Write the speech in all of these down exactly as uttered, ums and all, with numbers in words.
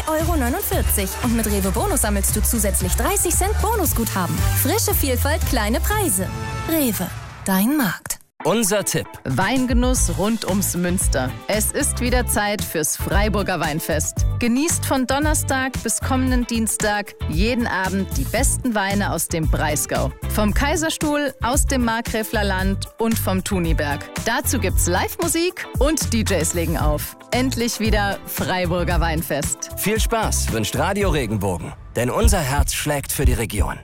Euro neunundvierzig. Und mit Rewe Bonus sammelst du zusätzlich dreißig Cent Bonusguthaben. Frische Vielfalt, kleine Preise. Rewe, dein Markt. Unser Tipp. Weingenuss rund ums Münster. Es ist wieder Zeit fürs Freiburger Weinfest. Genießt von Donnerstag bis kommenden Dienstag jeden Abend die besten Weine aus dem Breisgau. Vom Kaiserstuhl, aus dem Markgräfler Land und vom Thuniberg. Dazu gibt's Live-Musik und D Js legen auf. Endlich wieder Freiburger Weinfest. Viel Spaß wünscht Radio Regenbogen. Denn unser Herz schlägt für die Region.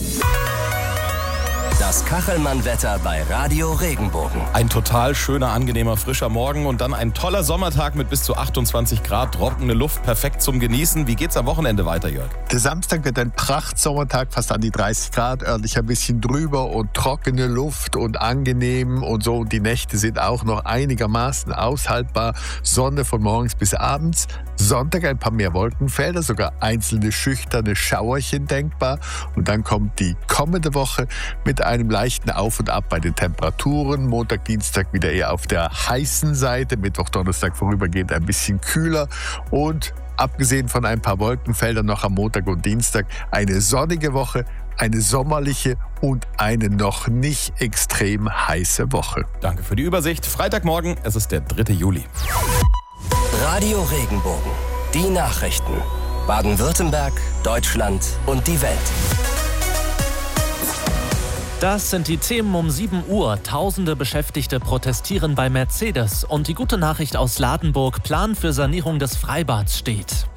Das Kachelmann-Wetter bei Radio Regenbogen. Ein total schöner, angenehmer, frischer Morgen und dann ein toller Sommertag mit bis zu achtundzwanzig Grad, trockene Luft, perfekt zum Genießen. Wie geht's am Wochenende weiter, Jörg? Der Samstag wird ein Prachtsommertag, fast an die dreißig Grad, örtlich ein bisschen drüber und trockene Luft und angenehm und so. Die Nächte sind auch noch einigermaßen aushaltbar. Sonne von morgens bis abends. Sonntag ein paar mehr Wolkenfelder, sogar einzelne schüchterne Schauerchen denkbar. Und dann kommt die kommende Woche mit einem leichten Auf und Ab bei den Temperaturen. Montag, Dienstag wieder eher auf der heißen Seite. Mittwoch, Donnerstag vorübergehend ein bisschen kühler. Und abgesehen von ein paar Wolkenfeldern noch am Montag und Dienstag eine sonnige Woche, eine sommerliche und eine noch nicht extrem heiße Woche. Danke für die Übersicht. Freitagmorgen, es ist der dritte Juli. Radio Regenbogen. Die Nachrichten. Baden-Württemberg, Deutschland und die Welt. Das sind die Themen um sieben Uhr. Tausende Beschäftigte protestieren bei Mercedes. Und die gute Nachricht aus Ladenburg: Plan für Sanierung des Freibads steht.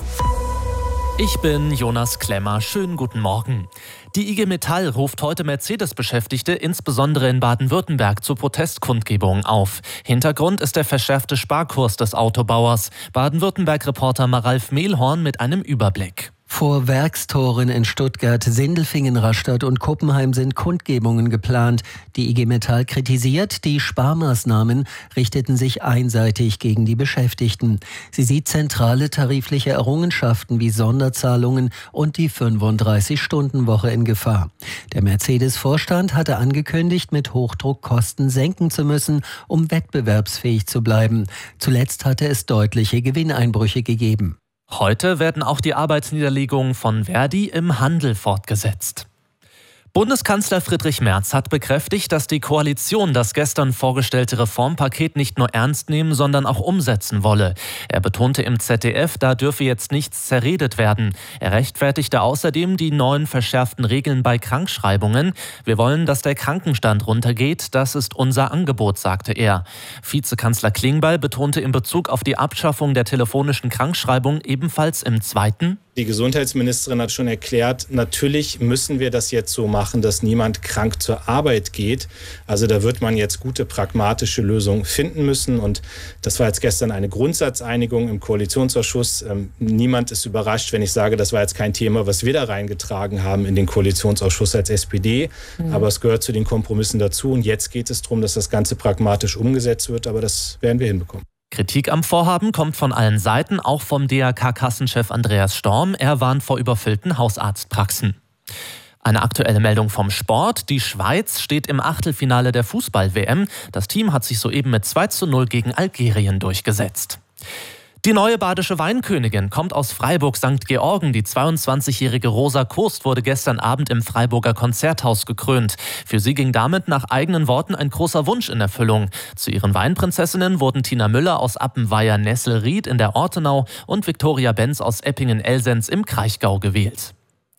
Ich bin Jonas Klemmer. Schönen guten Morgen. Die I G Metall ruft heute Mercedes-Beschäftigte, insbesondere in Baden-Württemberg, zu Protestkundgebungen auf. Hintergrund ist der verschärfte Sparkurs des Autobauers. Baden-Württemberg-Reporter Maralf Mehlhorn mit einem Überblick. Vor Werkstoren in Stuttgart, Sindelfingen, Rastatt und Kuppenheim sind Kundgebungen geplant. Die I G Metall kritisiert, die Sparmaßnahmen richteten sich einseitig gegen die Beschäftigten. Sie sieht zentrale tarifliche Errungenschaften wie Sonderzahlungen und die fünfunddreißig-Stunden-Woche in Gefahr. Der Mercedes-Vorstand hatte angekündigt, mit Hochdruck Kosten senken zu müssen, um wettbewerbsfähig zu bleiben. Zuletzt hatte es deutliche Gewinneinbrüche gegeben. Heute werden auch die Arbeitsniederlegungen von Verdi im Handel fortgesetzt. Bundeskanzler Friedrich Merz hat bekräftigt, dass die Koalition das gestern vorgestellte Reformpaket nicht nur ernst nehmen, sondern auch umsetzen wolle. Er betonte im Z D F, da dürfe jetzt nichts zerredet werden. Er rechtfertigte außerdem die neuen verschärften Regeln bei Krankschreibungen. Wir wollen, dass der Krankenstand runtergeht. Das ist unser Angebot, sagte er. Vizekanzler Klingbeil betonte in Bezug auf die Abschaffung der telefonischen Krankschreibung ebenfalls im zweiten: Die Gesundheitsministerin hat schon erklärt, natürlich müssen wir das jetzt so machen, dass niemand krank zur Arbeit geht. Also da wird man jetzt gute, pragmatische Lösungen finden müssen. Und das war jetzt gestern eine Grundsatzeinigung im Koalitionsausschuss. Ähm, niemand ist überrascht, wenn ich sage, das war jetzt kein Thema, was wir da reingetragen haben in den Koalitionsausschuss als S P D. Mhm. Aber es gehört zu den Kompromissen dazu. Und jetzt geht es darum, dass das Ganze pragmatisch umgesetzt wird. Aber das werden wir hinbekommen. Kritik am Vorhaben kommt von allen Seiten, auch vom D A K-Kassenchef Andreas Storm. Er warnt vor überfüllten Hausarztpraxen. Eine aktuelle Meldung vom Sport. Die Schweiz steht im Achtelfinale der Fußball-W M. Das Team hat sich soeben mit zwei zu null gegen Algerien durchgesetzt. Die neue badische Weinkönigin kommt aus Freiburg Sankt Georgen. Die zweiundzwanzigjährige Rosa Kost wurde gestern Abend im Freiburger Konzerthaus gekrönt. Für sie ging damit nach eigenen Worten ein großer Wunsch in Erfüllung. Zu ihren Weinprinzessinnen wurden Tina Müller aus Appenweier-Nesselried in der Ortenau und Viktoria Benz aus Eppingen-Elsenz im Kraichgau gewählt.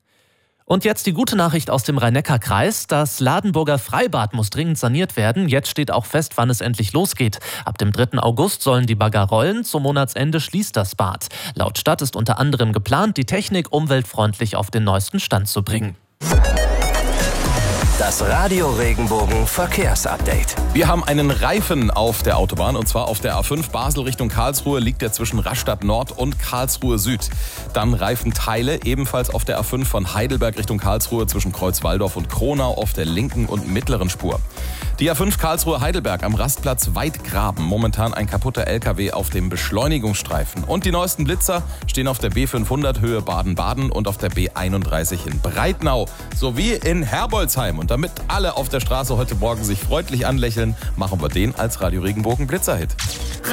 Und jetzt die gute Nachricht aus dem Rhein-Neckar-Kreis. Das Ladenburger Freibad muss dringend saniert werden. Jetzt steht auch fest, wann es endlich losgeht. Ab dem dritten August sollen die Bagger rollen. Zum Monatsende schließt das Bad. Laut Stadt ist unter anderem geplant, die Technik umweltfreundlich auf den neuesten Stand zu bringen. Das Radio Regenbogen Verkehrsupdate. Wir haben einen Reifen auf der Autobahn und zwar auf der A fünf Basel Richtung Karlsruhe liegt der zwischen Rastatt Nord und Karlsruhe Süd. Dann Reifenteile ebenfalls auf der A fünf von Heidelberg Richtung Karlsruhe zwischen Kreuzwaldorf und Kronau auf der linken und mittleren Spur. Die A fünf Karlsruhe-Heidelberg am Rastplatz Weidgraben. Momentan ein kaputter L K W auf dem Beschleunigungsstreifen. Und die neuesten Blitzer stehen auf der B fünfhundert Höhe Baden-Baden und auf der B einunddreißig in Breitnau sowie in Herbolzheim. Und damit alle auf der Straße heute Morgen sich freundlich anlächeln, machen wir den als Radio Regenbogen Blitzerhit.